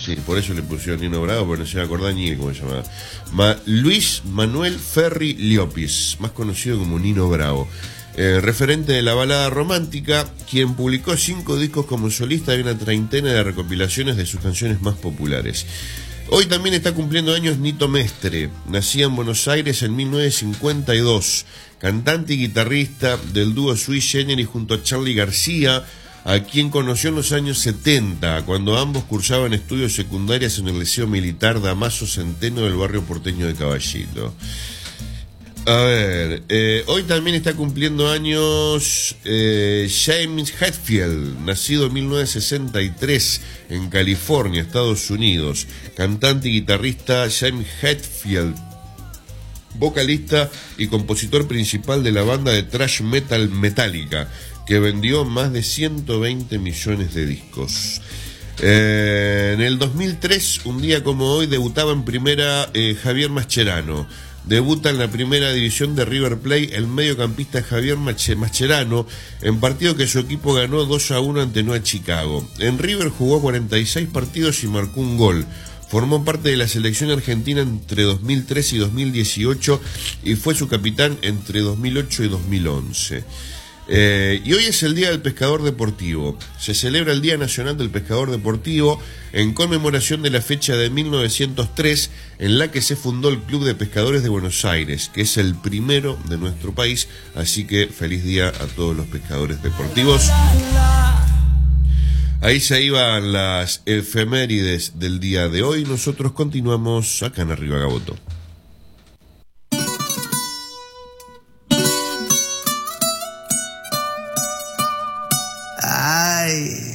Sí, por eso le pusieron Nino Bravo, pero no se va a acordar ni cómo se llamaba. Luis Manuel Ferri Llopis, más conocido como Nino Bravo. Referente de la balada romántica, quien publicó 5 discos como solista y una treintena de recopilaciones de sus canciones más populares. Hoy también está cumpliendo años Nito Mestre, nacida en Buenos Aires en 1952, cantante y guitarrista del dúo Sui Generis junto a Charly García, a quien conoció en los años 70, cuando ambos cursaban estudios secundarios en el Liceo Militar Damaso Centeno del barrio porteño de Caballito. A ver, hoy también está cumpliendo años James Hetfield, nacido en 1963 en California, Estados Unidos. Cantante y guitarrista James Hetfield, vocalista y compositor principal de la banda de thrash metal Metallica, que vendió más de 120 millones de discos. En el 2003, un día como hoy, debutaba en primera Javier Mascherano. Debuta en la primera división de River Plate el mediocampista Javier Mascherano, en partido que su equipo ganó 2-1 ante Nueva Chicago. En River jugó 46 partidos y marcó un gol. Formó parte de la selección argentina entre 2003 y 2018 y fue su capitán entre 2008 y 2011. Y hoy es el Día del Pescador Deportivo. Se celebra el Día Nacional del Pescador Deportivo en conmemoración de la fecha de 1903 en la que se fundó el Club de Pescadores de Buenos Aires, que es el primero de nuestro país. Así que feliz día a todos los pescadores deportivos. Ahí se iban las efemérides del día de hoy. Nosotros continuamos acá en Arriba Gaboto. Ay.